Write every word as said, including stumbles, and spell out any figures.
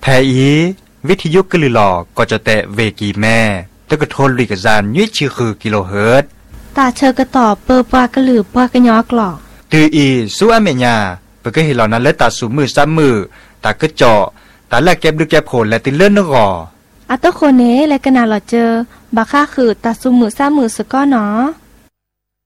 อีวิทยุกลือหลอกก็จะแตะเวกีแม่ตะกะโทนลุยกะจานยี่ชื่อคือกิโลเฮิรตซ์ตาเชอกระตอบเปอปากระหลือปากระยอกหลอกตืออีสู้อเมญาเปก็เห็นเหล่านั้นและตาสูมือซ้ำมือตากระเจาะตาแลกแก็บดึกแก็บโผล่และติเลื่อนนกออัตโคเนและกะนาหลอเจอบาค่าคือตาสูมือซ้ำมือสะก้อหนอ